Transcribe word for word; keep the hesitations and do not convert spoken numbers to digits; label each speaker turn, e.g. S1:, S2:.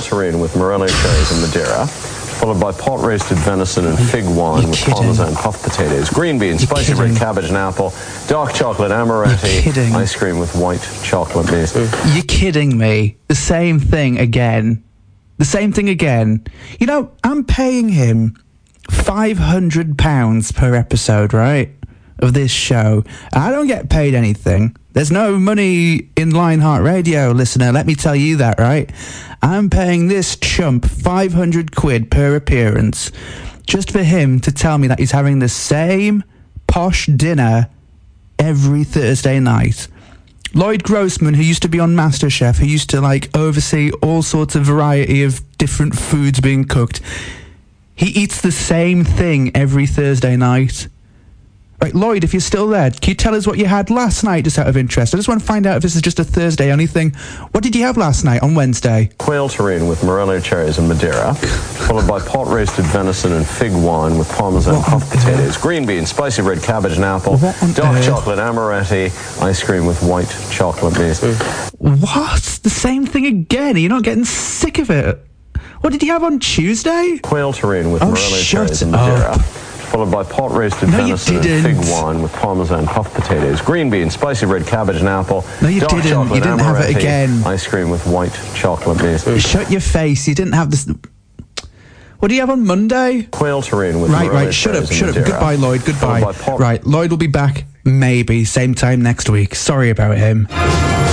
S1: terrine with morello cherries and Madeira, followed by pot-roasted venison and fig wine with
S2: kidding?
S1: parmesan puffed potatoes, green beans,
S2: You're
S1: spicy
S2: kidding?
S1: red cabbage and apple, dark chocolate amaretti,
S2: kidding?
S1: ice cream with white chocolate mousse.
S2: You're kidding me. The same thing again. The same thing again. You know, I'm paying him five hundred pounds per episode, right, of this show. I don't get paid anything. There's no money in Lionheart Radio, listener. Let me tell you that, right? I'm paying this chump five hundred quid per appearance just for him to tell me that he's having the same posh dinner every Thursday night. Lloyd Grossman, who used to be on MasterChef, who used to, like, oversee all sorts of variety of different foods being cooked, he eats the same thing every Thursday night. Right, Lloyd, if you're still there, can you tell us what you had last night, just out of interest? I just want to find out if this is just a Thursday only thing. What did you have last night on Wednesday?
S1: Quail terrine with morello cherries and Madeira, followed by pot-roasted venison and fig wine with parmesan
S2: What
S1: puffed
S2: on
S1: potatoes, green beans, spicy red cabbage and apple,
S2: What on
S1: dark
S2: earth?
S1: chocolate amaretti, ice cream with white chocolate mousse.
S2: What? The same thing again? Are you not getting sick of it? What did you have on Tuesday?
S1: Quail terrine with
S2: Oh,
S1: morello
S2: shut
S1: cherries and Madeira,
S2: up.
S1: followed by pot-roasted
S2: No, you
S1: venison and
S2: didn't.
S1: fig wine with parmesan puffed potatoes, green beans, spicy red cabbage and apple,
S2: No, you
S1: dark
S2: didn't.
S1: chocolate
S2: You didn't have it
S1: amaretti,
S2: again.
S1: ice cream with white chocolate mousse.
S2: Shut your face. You didn't have this... What do you have on Monday?
S1: Quail terrine with
S2: Right,
S1: morello
S2: right, shut up,
S1: cherries
S2: shut
S1: and
S2: up.
S1: Madeira,
S2: Goodbye, Lloyd, goodbye.
S1: followed by pot-
S2: Right, Lloyd will be back, maybe, same time next week. Sorry about him.